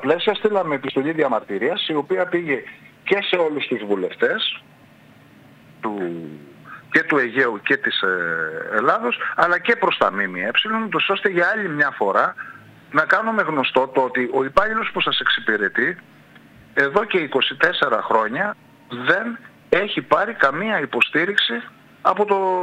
πλαίσια στείλαμε επιστολή διαμαρτυρίας, η οποία πήγε και σε όλους τους βουλευτές και του Αιγαίου και της Ελλάδος, αλλά και προς τα ΜΜΕ, ώστε για άλλη μια φορά να κάνουμε γνωστό το ότι ο υπάλληλος που σας εξυπηρετεί εδώ και 24 χρόνια δεν έχει πάρει καμία υποστήριξη από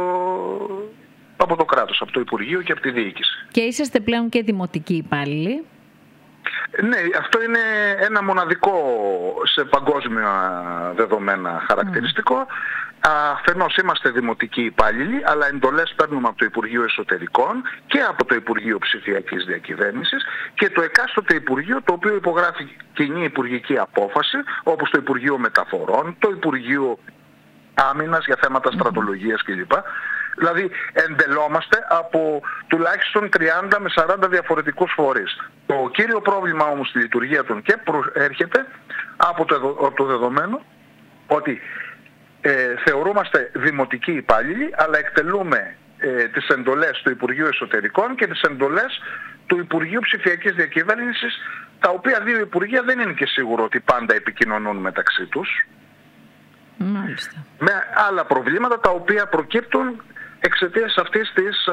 το κράτος, από το Υπουργείο και από τη διοίκηση. Και είσαστε πλέον και δημοτικοί υπάλληλοι. Ναι, αυτό είναι ένα μοναδικό σε παγκόσμια δεδομένα χαρακτηριστικό. Αφενός είμαστε δημοτικοί υπάλληλοι, αλλά εντολές παίρνουμε από το Υπουργείο Εσωτερικών και από το Υπουργείο Ψηφιακής Διακυβέρνησης και το εκάστοτε Υπουργείο, το οποίο υπογράφει κοινή υπουργική απόφαση, όπως το Υπουργείο Μεταφορών, το Υπουργείο Άμυνας για θέματα στρατολογίας κλπ. Δηλαδή εντελόμαστε από τουλάχιστον 30 με 40 διαφορετικούς φορείς. Το κύριο πρόβλημα όμως στη λειτουργία των ΚΕΠ προέρχεται από το δεδομένο ότι θεωρούμαστε δημοτικοί υπάλληλοι, αλλά εκτελούμε τις εντολές του Υπουργείου Εσωτερικών και τις εντολές του Υπουργείου Ψηφιακής Διακυβέρνησης, τα οποία δύο υπουργεία δεν είναι και σίγουρο ότι πάντα επικοινωνούν μεταξύ τους. Μάλιστα. Με άλλα προβλήματα τα οποία προκύπτουν εξαιτίας αυτής της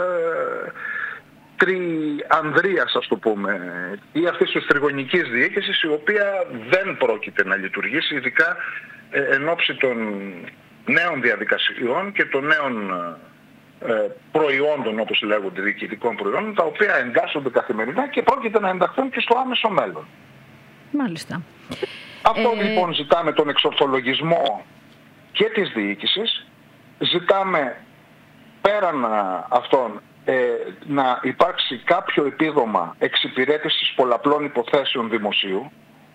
τριανδρίας, ας το πούμε, ή αυτής της τριγωνικής διοίκησης, η οποία δεν πρόκειται να λειτουργήσει, ειδικά εν ώψη των νέων διαδικασιών και των νέων προϊόντων, όπως λέγονται, διοικητικών προϊόντων, τα οποία εντάσσονται καθημερινά και πρόκειται να ενταχθούν και στο άμεσο μέλλον. Μάλιστα. Αυτό λοιπόν ζητάμε, τον εξορθολογισμό και της διοίκησης. Ζητάμε πέραν αυτών να υπάρξει κάποιο επίδομα εξυπηρέτησης πολλαπλών υποθέσεων δημοσίου.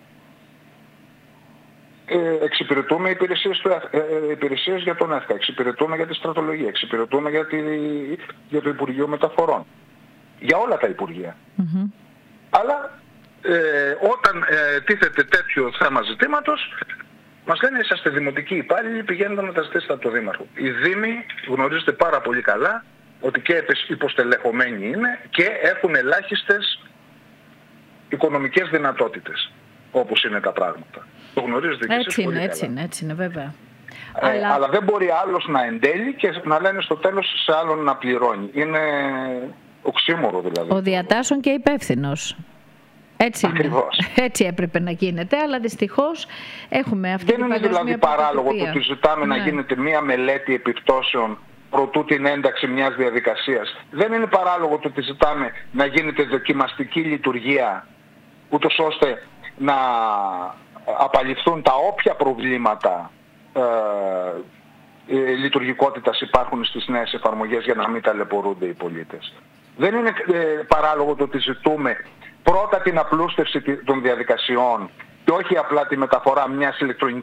Εξυπηρετούμε υπηρεσίες για τον ΕΦΚΑ, εξυπηρετούμε για τη στρατολογία, εξυπηρετούμε για το Υπουργείο Μεταφορών. Για όλα τα Υπουργεία. Αλλά όταν τίθεται τέτοιο θέμα ζητήματος, μας λένε είσαστε δημοτικοί υπάλληλοι, πηγαίνετε να τα ζητήσετε από το Δήμαρχο. Οι Δήμοι γνωρίζετε πάρα πολύ καλά ότι και υποστελεχωμένοι είναι και έχουν ελάχιστες οικονομικές δυνατότητες, όπως είναι τα πράγματα. Το γνωρίζετε και εσείς πολύ καλά. Έτσι είναι βέβαια. Αλλά δεν μπορεί άλλος να εντέλει και να λένε στο τέλος σε άλλον να πληρώνει. Είναι οξύμορο δηλαδή. Ο διατάσσων και υπεύθυνος. Έτσι είναι. Έτσι έπρεπε να γίνεται, αλλά δυστυχώς έχουμε αυτή την παγκοσμία Δεν είναι δηλαδή παράλογο το ότι ζητάμε να γίνεται μία μελέτη επιπτώσεων προτού την ένταξη μιας διαδικασίας. Δεν είναι παράλογο το ότι ζητάμε να γίνεται δοκιμαστική λειτουργία, ούτως ώστε να απαλληφθούν τα όποια προβλήματα λειτουργικότητας υπάρχουν στις νέες εφαρμογές για να μην ταλαιπωρούνται οι πολίτες. Δεν είναι παράλογο το ότι ζητούμε πρώτα την απλούστευση των διαδικασιών και όχι απλά τη μεταφορά μιας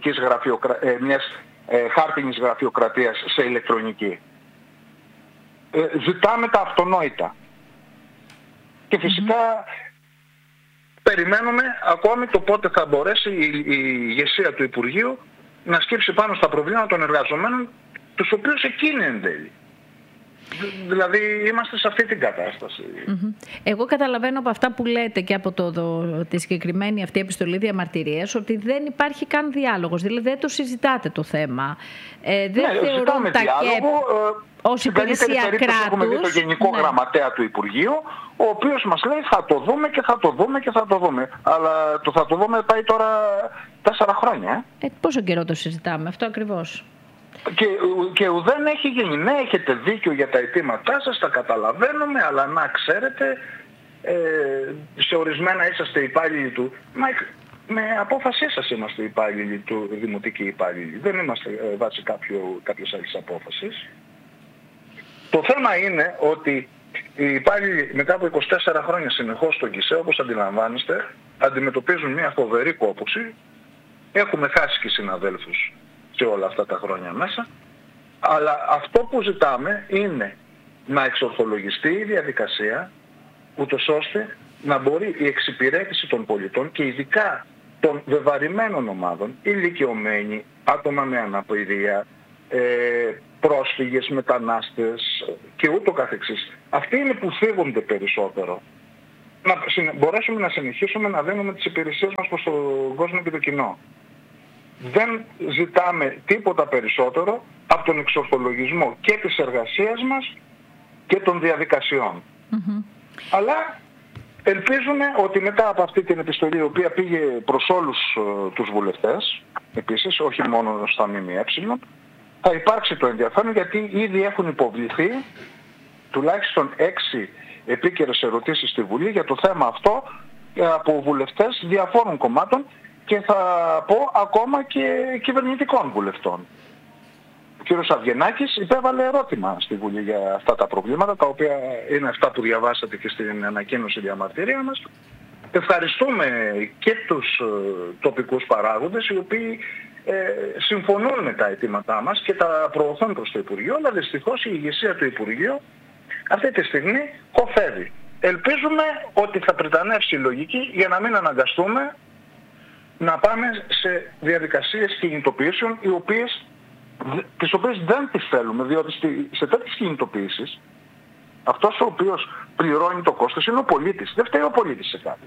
χάρτινης γραφειοκρατίας σε ηλεκτρονική. Ζητάμε τα αυτονόητα. Και φυσικά περιμένουμε ακόμη το πότε θα μπορέσει η ηγεσία του Υπουργείου να σκύψει πάνω στα προβλήματα των εργαζομένων, τους οποίους εκείνοι εν τέλει. Δηλαδή είμαστε σε αυτή την κατάσταση. Εγώ καταλαβαίνω από αυτά που λέτε και από τη συγκεκριμένη αυτή επιστολή διαμαρτυρίας ότι δεν υπάρχει καν διάλογος. Δηλαδή δεν το συζητάτε το θέμα. Δεν θεωρούν τα ΚΕΠ ως υπηρεσία κράτους. Έχουμε δει το Γενικό Γραμματέα του Υπουργείου, ο οποίος μας λέει θα το δούμε και θα το δούμε και θα το δούμε. Αλλά το θα το δούμε πάει τώρα 4 χρόνια. Πόσο καιρό το συζητάμε αυτό ακριβώς. Και ουδέν έχει γίνει. Ναι, έχετε δίκιο για τα αιτήματά σας, τα καταλαβαίνουμε, αλλά να ξέρετε, σε ορισμένα είσαστε υπάλληλοι του. Με απόφασή σας είμαστε υπάλληλοι του, δημοτικοί υπάλληλοι. Δεν είμαστε βάσει κάποιες άλλες απόφασης. Το θέμα είναι ότι οι υπάλληλοι μετά από 24 χρόνια συνεχώς στον ΚΙΣΕ, όπως αντιλαμβάνεστε, αντιμετωπίζουν μια φοβερή κόπωση. Έχουμε χάσει και συναδέλφους σε όλα αυτά τα χρόνια μέσα, αλλά αυτό που ζητάμε είναι να εξορθολογιστεί η διαδικασία, ούτως ώστε να μπορεί η εξυπηρέτηση των πολιτών και ειδικά των βεβαρημένων ομάδων, ηλικιωμένοι, άτομα με αναπηρία, πρόσφυγες, μετανάστες και ούτω καθεξής. Αυτοί είναι που φύγονται περισσότερο να μπορέσουμε να συνεχίσουμε να δίνουμε τις υπηρεσίες μας προς τον κόσμο και το κοινό. Δεν ζητάμε τίποτα περισσότερο από τον εξορθολογισμό και της εργασίας μας και των διαδικασιών. Αλλά ελπίζουμε ότι μετά από αυτή την επιστολή, η οποία πήγε προς όλους τους βουλευτές, επίσης, όχι μόνο στα ΜΜΕ, θα υπάρξει το ενδιαφέρον, γιατί ήδη έχουν υποβληθεί τουλάχιστον 6 επίκαιρες ερωτήσεις στη Βουλή για το θέμα αυτό από βουλευτές διαφόρων κομμάτων και θα πω ακόμα και κυβερνητικών βουλευτών. Ο κύριος Αυγενάκης υπέβαλε ερώτημα στη Βουλή για αυτά τα προβλήματα, τα οποία είναι αυτά που διαβάσατε και στην ανακοίνωση διαμαρτυρία μας. Ευχαριστούμε και τους τοπικούς παράγοντες, οι οποίοι συμφωνούν με τα αιτήματά μας και τα προωθούν προς το Υπουργείο, αλλά δυστυχώς η ηγεσία του Υπουργείου αυτή τη στιγμή κοφεύει. Ελπίζουμε ότι θα πριτανεύσει η λογική για να μην αναγκαστούμε να πάμε σε διαδικασίες κινητοποιήσεων τις οποίες δεν τις θέλουμε, διότι σε τέτοιες κινητοποιήσεις αυτός ο οποίος πληρώνει το κόστος είναι ο πολίτης. Δεν φταίει ο πολίτης σε κάτι.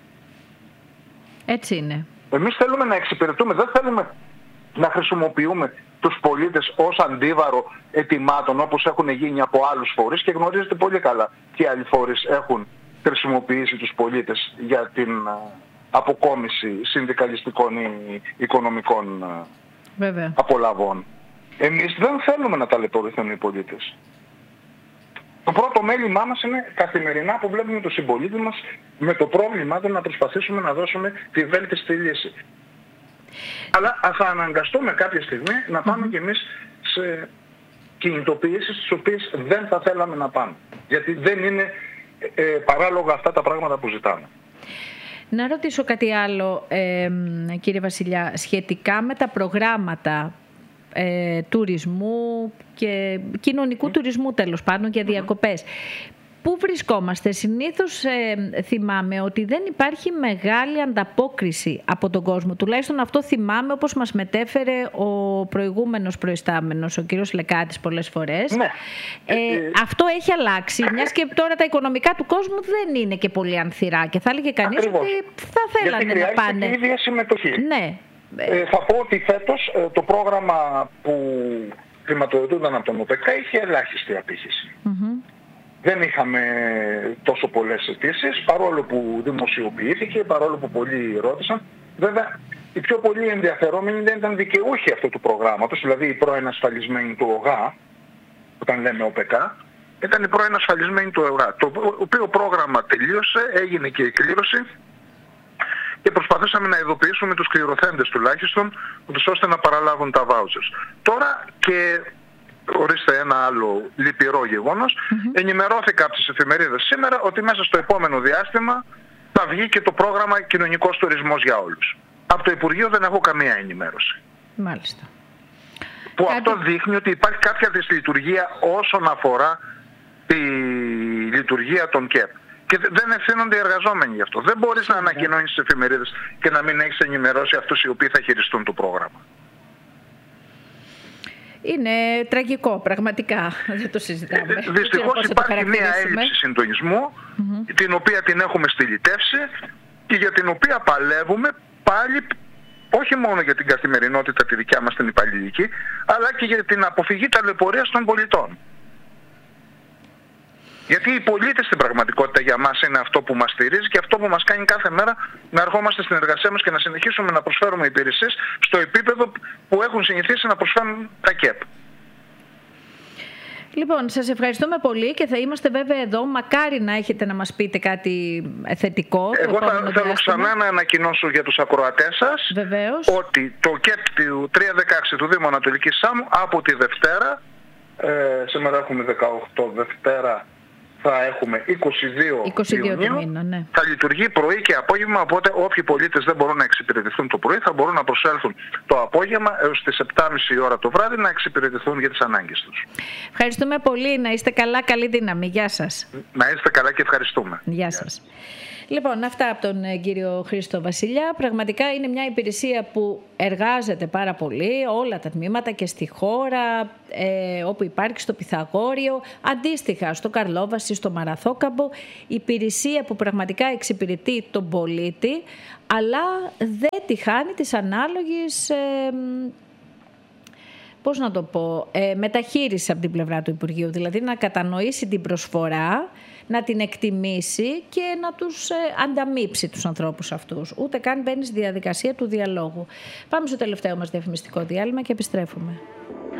Έτσι είναι. Εμείς θέλουμε να εξυπηρετούμε, δεν θέλουμε να χρησιμοποιούμε τους πολίτες ως αντίβαρο αιτημάτων όπως έχουν γίνει από άλλους φορείς, και γνωρίζετε πολύ καλά τι άλλοι φορείς έχουν χρησιμοποιήσει τους πολίτες για την αποκόμιση συνδικαλιστικών ή οικονομικών απολαβών. Εμείς δεν θέλουμε να ταλαιπωρηθούν οι πολίτες. Το πρώτο μέλημά μας είναι καθημερινά που βλέπουμε τον συμπολίτη μας με το πρόβλημά του να προσπαθήσουμε να δώσουμε τη βέλτιστη λύση. Αλλά θα αναγκαστούμε κάποια στιγμή να πάμε κι εμείς σε κινητοποιήσεις τις οποίες δεν θα θέλαμε να πάμε. Γιατί δεν είναι παράλογα αυτά τα πράγματα που ζητάμε. Να ρωτήσω κάτι άλλο, κύριε Βασιλιά, σχετικά με τα προγράμματα τουρισμού και κοινωνικού τουρισμού, τέλος πάντων, για διακοπές. Πού βρισκόμαστε? Συνήθως θυμάμαι ότι δεν υπάρχει μεγάλη ανταπόκριση από τον κόσμο. Τουλάχιστον αυτό θυμάμαι, όπως μας μετέφερε ο προηγούμενος προϊστάμενος, ο κύριος Λεκάτης, πολλές φορές. Ναι. Αυτό έχει αλλάξει, μιας και τώρα τα οικονομικά του κόσμου δεν είναι και πολύ ανθυρά. Και θα έλεγε κανείς ότι θα θέλανε να πάνε. Γιατί η ίδια συμμετοχή. Ναι. Θα πω ότι φέτος το πρόγραμμα που χρηματοδοτούνταν από τον ΟΠΕΚΑ είχε ελάχιστη απήχηση. Δεν είχαμε τόσο πολλές αιτήσεις, παρόλο που δημοσιοποιήθηκε, παρόλο που πολλοί ρώτησαν. Βέβαια, οι πιο πολλοί ενδιαφερόμενοι δεν ήταν δικαιούχοι αυτού του προγράμματος, δηλαδή οι πρώην ασφαλισμένοι του ΟΓΑ, όταν λέμε ΟΠΕΚΑ, ήταν οι πρώην ασφαλισμένοι του ΟΓΑ. Το οποίο πρόγραμμα τελείωσε, έγινε και η κλήρωση και προσπαθήσαμε να ειδοποιήσουμε τους κληρωθέντες τουλάχιστον, ώστε να παραλάβουν τα vouchers. Τώρα και ορίστε ένα άλλο λυπηρό γεγονός, ενημερώθηκα από τις εφημερίδες σήμερα ότι μέσα στο επόμενο διάστημα θα βγει και το πρόγραμμα Κοινωνικός Τουρισμός για όλους. Από το Υπουργείο δεν έχω καμία ενημέρωση. Μάλιστα. Που αυτό δείχνει ότι υπάρχει κάποια δυσλειτουργία όσον αφορά τη λειτουργία των ΚΕΠ. Και δεν ευθύνονται οι εργαζόμενοι γι' αυτό. Δεν μπορείς να ανακοινώνεις στις εφημερίδες και να μην έχεις ενημερώσει αυτούς οι οποίοι θα χειριστούν το πρόγραμμα. Είναι τραγικό, πραγματικά. Δεν το συζητάμε. Δυστυχώς υπάρχει μια έλλειψη συντονισμού, την οποία την έχουμε στυλιτεύσει και για την οποία παλεύουμε πάλι, όχι μόνο για την καθημερινότητα τη δικιά μας την υπαλληλική, αλλά και για την αποφυγή ταλαιπωρίας των πολιτών. Γιατί οι πολίτες στην πραγματικότητα για μας είναι αυτό που μας στηρίζει και αυτό που μας κάνει κάθε μέρα να ερχόμαστε στην εργασία μας και να συνεχίσουμε να προσφέρουμε υπηρεσίες στο επίπεδο που έχουν συνηθίσει να προσφέρουν τα ΚΕΠ. Λοιπόν, σας ευχαριστούμε πολύ και θα είμαστε βέβαια εδώ. Μακάρι να έχετε να μας πείτε κάτι θετικό. Εγώ θέλω ξανά να ανακοινώσω για τους ακροατές σας ότι το ΚΕΠ του 316 του Δήμου Ανατολικής Σάμου από τη Δευτέρα, σήμερα έχουμε 18, Δευτέρα θα έχουμε 22 Ιουνίου, θα λειτουργεί πρωί και απόγευμα, οπότε όποιοι πολίτες δεν μπορούν να εξυπηρετηθούν το πρωί θα μπορούν να προσέλθουν το απόγευμα έως τις 7.30 ώρα το βράδυ να εξυπηρετηθούν για τις ανάγκες τους. Ευχαριστούμε πολύ. Να είστε καλά, καλή δύναμη. Γεια σας. Να είστε καλά και ευχαριστούμε. Γεια σας. Λοιπόν, αυτά από τον κύριο Χρήστο Βασιλιά. Πραγματικά είναι μια υπηρεσία που εργάζεται πάρα πολύ, όλα τα τμήματα και στη χώρα, όπου υπάρχει στο Πυθαγόριο, αντίστοιχα στο Καρλόβαση, στο Μαραθόκαμπο. Υπηρεσία που πραγματικά εξυπηρετεί τον πολίτη, αλλά δεν τη χάνει της ανάλογης... πώς να το πω, μεταχείριση από την πλευρά του Υπουργείου, δηλαδή να κατανοήσει την προσφορά, να την εκτιμήσει και να τους ανταμείψει τους ανθρώπους αυτούς. Ούτε καν μπαίνει στη διαδικασία του διαλόγου. Πάμε στο τελευταίο μας διαφημιστικό διάλειμμα και επιστρέφουμε.